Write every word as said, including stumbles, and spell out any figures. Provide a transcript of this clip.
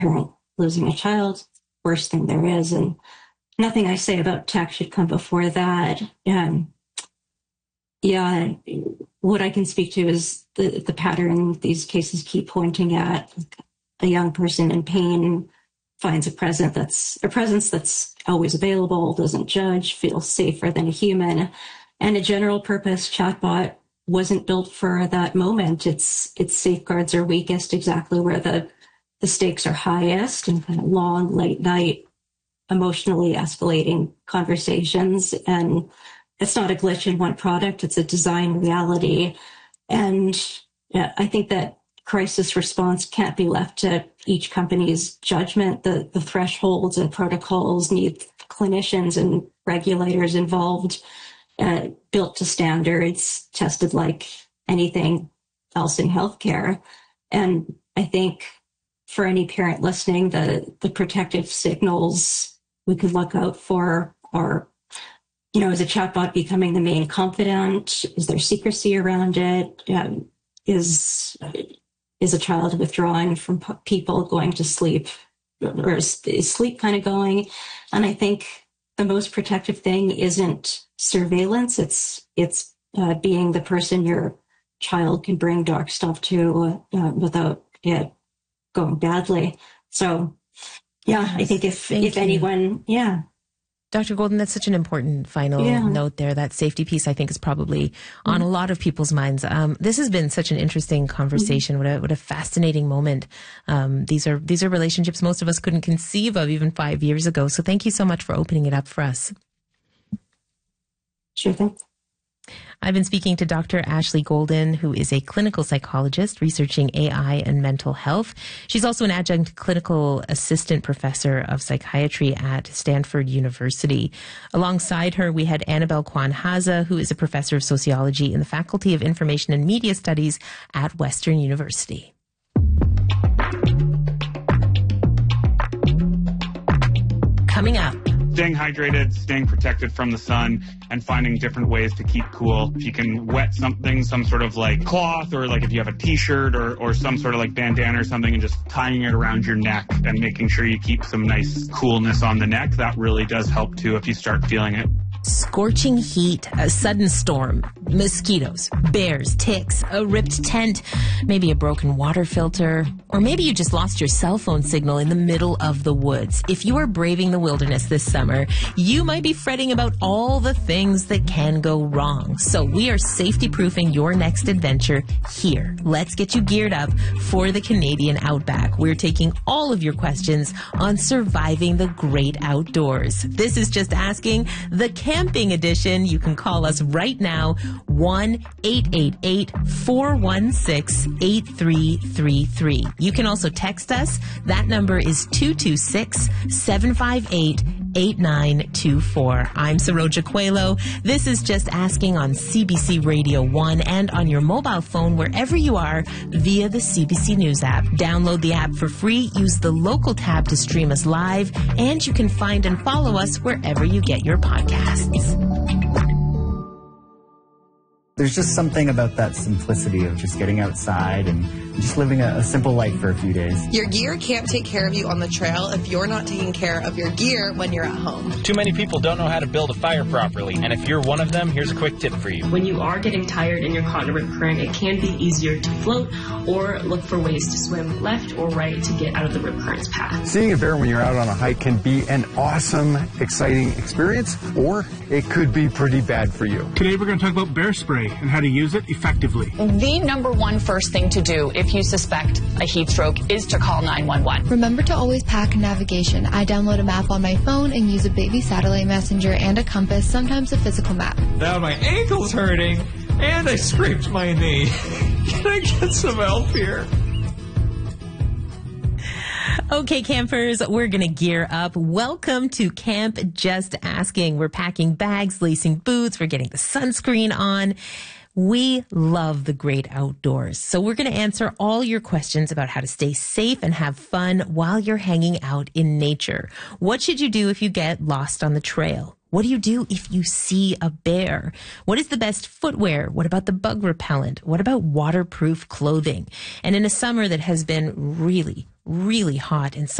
parent losing a child, worst thing there is. And nothing I say about tech should come before that. Um, yeah, what I can speak to is the, the pattern these cases keep pointing at. A young person in pain finds a present that's a presence that's always available, doesn't judge, feels safer than a human. And a general purpose chatbot wasn't built for that moment. Its its safeguards are weakest exactly where the, the stakes are highest, and kind of long, late night, emotionally escalating conversations. And it's not a glitch in one product, it's a design reality. And yeah, I think that crisis response can't be left to each company's judgment. The, the thresholds and protocols need clinicians and regulators involved, uh, built to standards, tested like anything else in healthcare. And I think for any parent listening, the, the protective signals we could look out for are, you know, is a chatbot becoming the main confidant? Is there secrecy around it? Um, is is a child withdrawing from p- people going to sleep, or is, is sleep kind of going? And I think the most protective thing isn't surveillance. It's it's uh, being the person your child can bring dark stuff to uh, without it going badly. So, yeah, I think if Thank if you. anyone, yeah. Doctor Golden, that's such an important final Yeah. note there. That safety piece, I think, is probably mm-hmm. on a lot of people's minds. Um, this has been such an interesting conversation. Mm-hmm. What a, what a fascinating moment. Um, these are, these are relationships most of us couldn't conceive of even five years ago. So thank you so much for opening it up for us. Sure thing. I've been speaking to Doctor Ashley Golden, who is a clinical psychologist researching A I and mental health. She's also an adjunct clinical assistant professor of psychiatry at Stanford University. Alongside her, we had Annabelle Kwan Haza, who is a professor of sociology in the Faculty of Information and Media Studies at Western University. Coming up. Staying hydrated, staying protected from the sun, and finding different ways to keep cool. If you can wet something, some sort of like cloth, or like if you have a t-shirt or, or some sort of like bandana or something, and just tying it around your neck and making sure you keep some nice coolness on the neck, that really does help too if you start feeling it. Scorching heat, a sudden storm, mosquitoes, bears, ticks, a ripped tent, maybe a broken water filter, or maybe you just lost your cell phone signal in the middle of the woods. If you are braving the wilderness this summer, you might be fretting about all the things that can go wrong. So we are safety-proofing your next adventure here. Let's get you geared up for the Canadian Outback. We're taking all of your questions on surviving the great outdoors. This is Just Asking, the Camping Edition. You can call us right now, one eight eight eight, four one six, eight three three three. You can also text us. That number is two two six, seven five eight, eight nine two four. I'm Saroja Coelho. This is Just Asking on C B C Radio one and on your mobile phone wherever you are via the C B C News app. Download the app for free. Use the local tab to stream us live, and you can find and follow us wherever you get your podcasts. There's just something about that simplicity of just getting outside and just living a, a simple life for a few days. Your gear can't take care of you on the trail if you're not taking care of your gear when you're at home. Too many people don't know how to build a fire properly, and if you're one of them, here's a quick tip for you. When you are getting tired in your continent current, it can be easier to float or look for ways to swim left or right to get out of the rip current's path. Seeing a bear when you're out on a hike can be an awesome, exciting experience, or it could be pretty bad for you. Today we're going to talk about bear spray and how to use it effectively. The number one first thing to do if you suspect a heat stroke is to call nine one one. Remember to always pack navigation. I download a map on my phone and use a baby satellite messenger and a compass, sometimes a physical map. Now my ankle's hurting and I scraped my knee. Can I get some help here? Okay, campers, we're going to gear up. Welcome to Camp Just Asking. We're packing bags, lacing boots, we're getting the sunscreen on. We love the great outdoors. So we're going to answer all your questions about how to stay safe and have fun while you're hanging out in nature. What should you do if you get lost on the trail? What do you do if you see a bear? What is the best footwear? What about the bug repellent? What about waterproof clothing? And in a summer that has been really, really hot in